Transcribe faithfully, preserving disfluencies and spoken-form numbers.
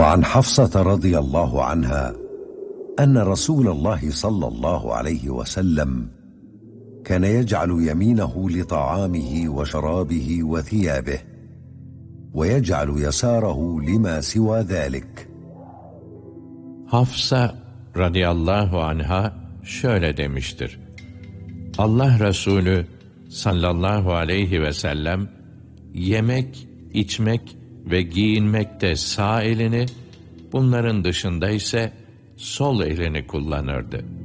وعن حفصة رضي الله عنها أن رسول الله صلى الله عليه وسلم كان يجعل يمينه لطعامه وشرابه وثيابه ويجعل يساره لما سوى ذلك. Hafsa radıyallahu anha şöyle demiştir: Allah Resulü sallallahu aleyhi ve sellem yemek, içmek ve giyinmekte sağ elini, bunların dışında ise sol elini kullanırdı.